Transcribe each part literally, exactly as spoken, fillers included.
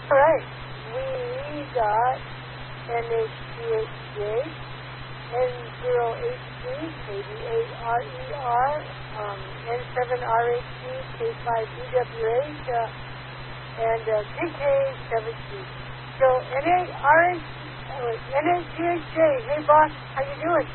All right. We got N H G H J, N zero H C, K D eight R E R, um, N seven R H C, K five B W H, uh, and uh, G K seven C. So N eight R H C, uh, N H G H J, hey boss, how you doing?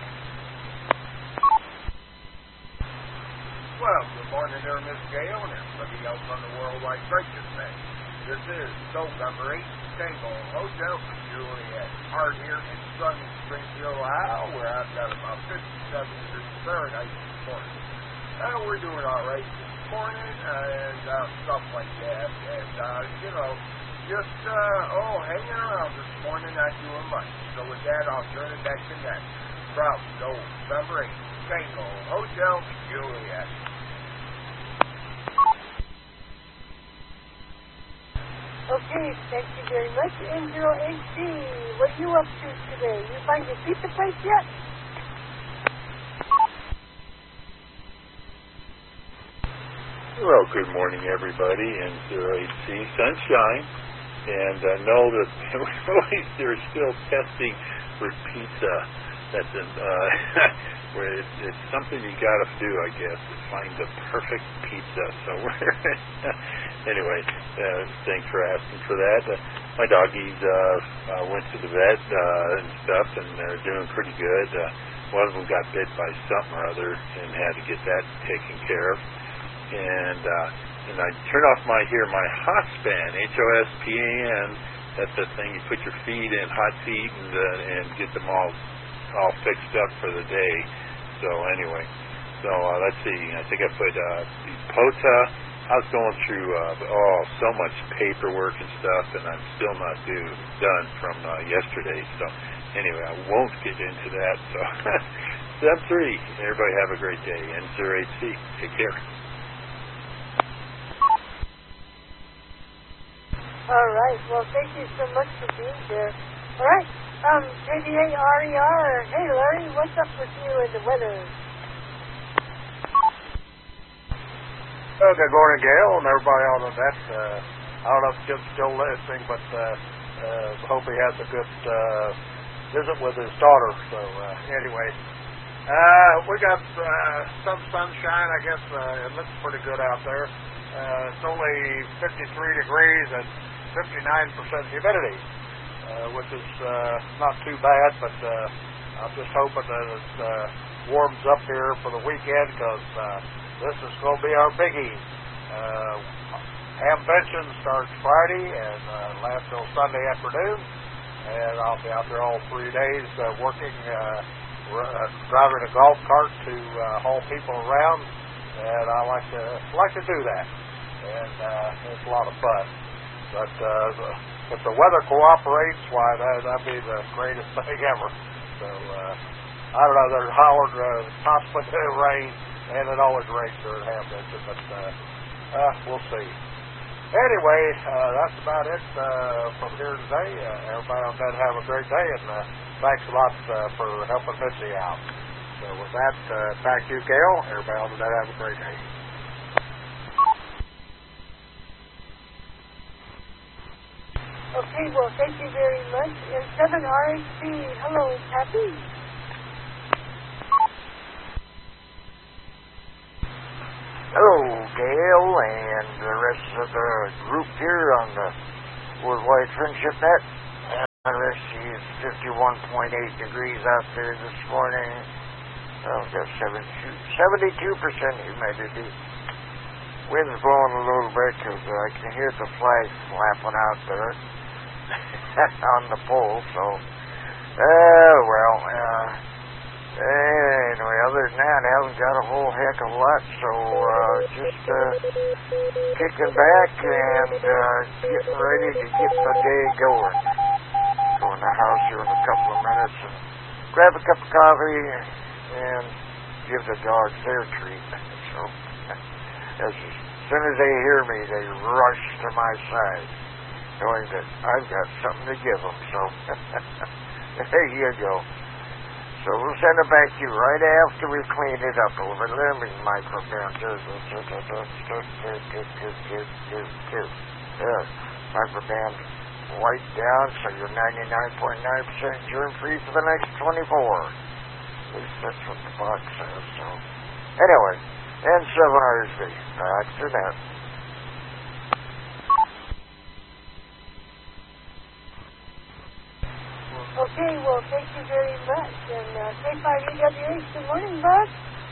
Well, good morning there, Miss Gale, and everybody else on the worldwide breakfast thing. This is Soul Number eight, Tango Hotel for Juliet Hart here in sunny Springfield, Ohio, where I've got about fifty-seven degrees Fahrenheit this morning. Uh, we're doing all right this morning, uh, and uh, stuff like that, and, uh, you know, just, uh, oh, hanging around this morning, not doing much. So with that, I'll turn it back to Nat. From Soul Number eight, Tango Hotel for Juliet. Okay, thank you very much. N zero H C, what are you up to today? You find your pizza place yet? Well, good morning, everybody. N zero H C, sunshine. And uh, know that they're still testing for pizza. That's an, uh, where it's, it's something you got to do, I guess, to find the perfect pizza. So we're anyway, uh, thanks for asking for that. Uh, my doggies uh, uh, went to the vet uh, and stuff, and they're doing pretty good. Uh, one of them got bit by something or other and had to get that taken care of. And uh, and I turn off my here my Hospan, H O S P A N. That's the thing you put your feet in, hot seat, and uh, and get them all all fixed up for the day. So anyway, so uh, let's see. I think I put uh, the P O T A. I was going through uh, oh so much paperwork and stuff, and I'm still not due done from uh, yesterday. So anyway, I won't get into that. So step three. Everybody have a great day. N zero H C. Take care. All right. Well, thank you so much for being there. All right. Um, K D A R E R. Hey, Larry, what's up with you and the weather? Well, good morning, Gail, and everybody on the net. Uh, I don't know if Jim's still listening, but uh, uh, hope he has a good uh, visit with his daughter. So, uh, anyway, uh, we got uh, some sunshine. I guess uh, it looks pretty good out there. Uh, it's only fifty-three degrees and fifty-nine percent humidity. Uh, which is uh, not too bad, but uh, I'm just hoping that it uh, warms up here for the weekend, because uh, this is going to be our biggie. Uh, Hamvention starts Friday and uh, lasts till Sunday afternoon, and I'll be out there all three days uh, working, uh, r- uh, driving a golf cart to uh, haul people around, and I like to like to do that, and uh, it's a lot of fun. But uh, the, if the weather cooperates, why, that, that'd be the greatest thing ever. So, uh, I don't know, there's Howard, uh, possibly rain, and it always rains there at Hamvention, but uh, uh, we'll see. Anyway, uh, that's about it uh, from here today. Uh, everybody on that have a great day, and uh, thanks a lot uh, for helping Missy out. So with that, uh, back to you, Gail. Everybody on that have a great day. Okay, well, thank you very much. And seven R H C, hello, Happy. Hello, Gail, and the rest of the group here on the Worldwide Friendship Net. Uh, let's see, it's fifty-one point eight degrees out there this morning. Oh, got seventy-two percent humidity. Wind's blowing a little bit because I can hear the flags flapping out there on the pole. So, uh, well, uh, anyway, other than that, I haven't got a whole heck of a lot. So, uh, just uh, kicking back and uh, getting ready to get the day going. Go in the house here in a couple of minutes and grab a cup of coffee and give the dogs their treatment. So, as soon as they hear me, they rush to my side, knowing that I've got something to give them. So, there you go. So we'll send it back to you right after we clean it up over the living microphone. Yeah. microban white down, so you're ninety-nine point nine percent germ-free for the next twenty-four. At least that's what the box says. So, anyway, N seven R H D. Back to that. Okay, well, thank you very much. And uh, K five E W H, good morning, Bud.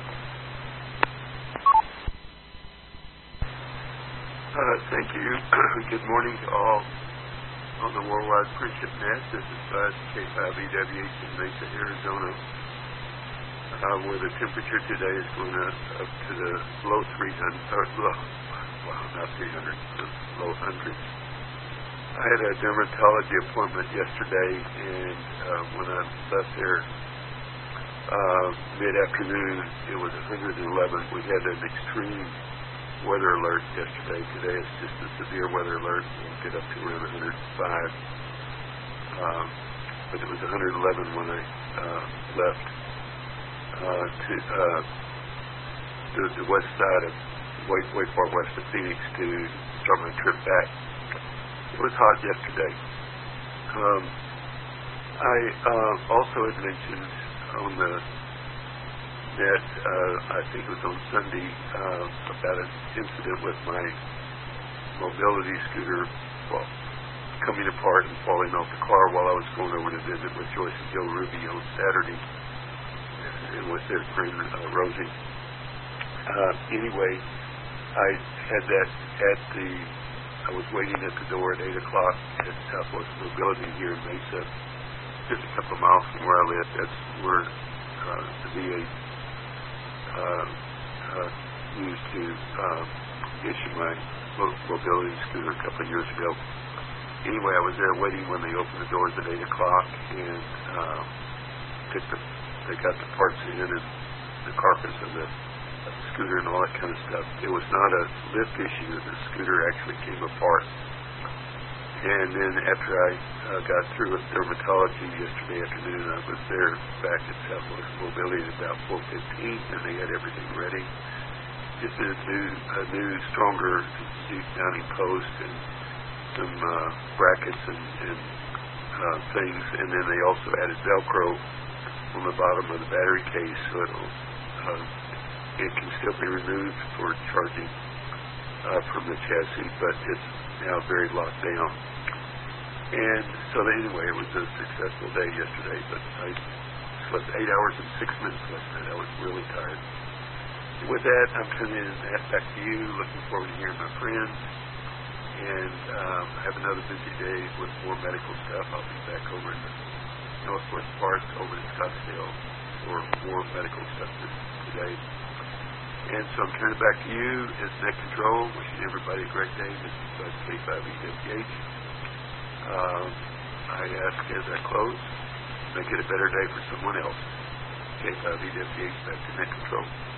Uh, thank you. Good morning to all on the Worldwide Friendship Net. This is Bud, K five E W H in Mesa, Arizona, uh, where the temperature today is going up, up to the low three hundred, or low, well, not three hundred, the low hundreds. I had a dermatology appointment yesterday, and uh, when I left there uh, mid-afternoon, it was one hundred eleven. We had an extreme weather alert yesterday. Today it's just a severe weather alert. We'll get up to around one hundred five. Um, but it was one hundred eleven when I uh, left uh, to uh, the, the west side of, way, way far west of Phoenix to start my trip back. It was hot yesterday. Um, I uh, also had mentioned on the net, uh, I think it was on Sunday, uh, about an incident with my mobility scooter, well, coming apart and falling off the car while I was going over to visit with Joyce and Joe Ruby on Saturday, and with their friend uh, Rosie. Uh, anyway, I had that at the, I was waiting at the door at eight o'clock at Southwest Mobility here in Mesa, just a couple of miles from where I live. That's where uh, the V A Uh, uh, used to uh, issue my mobility scooter a couple of years ago. Anyway, I was there waiting when they opened the doors at eight o'clock, and uh, took the, they got the parts in and the carcass of the, of the scooter and all that kind of stuff. It was not a lift issue. The scooter actually came apart. And then after I uh, got through with dermatology yesterday afternoon, I was there back at Southwest Mobility at about four fifteen, and they had everything ready. Just a new, a new stronger seat mounting post and some uh, brackets and, and uh, things, and then they also added Velcro on the bottom of the battery case, so it'll, uh, it can still be removed for charging uh, from the chassis, but it's now very locked down. And so anyway, it was a successful day yesterday, but I slept eight hours and six minutes last night. I was really tired. And with that, I'm turning that back to you. Looking forward to hearing my friends. And um, I have another busy day with more medical stuff. I'll be back over in the northwest part, over in Scottsdale, for more medical stuff today. And so I'm turning back to you as Net Control, wishing everybody a great day. This is Bud, K five E W H. Um, I ask as I close, make it a better day for someone else. K five E W H, back to Net Control.